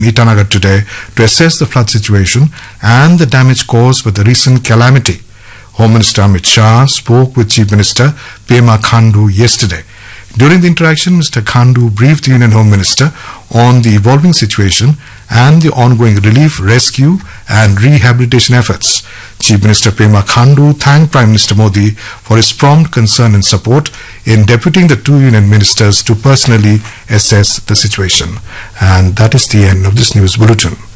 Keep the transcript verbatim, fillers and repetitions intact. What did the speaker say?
Itanagar today to assess the flood situation and the damage caused by the recent calamity. Home Minister Amit Shah spoke with Chief Minister Pema Khandu yesterday. During the interaction, Mister Khandu briefed the Union Home Minister on the evolving situation and the ongoing relief, rescue and rehabilitation efforts. Chief Minister Pema Khandu thanked Prime Minister Modi for his prompt concern and support in deputing the two Union Ministers to personally assess the situation. And that is the end of this news bulletin.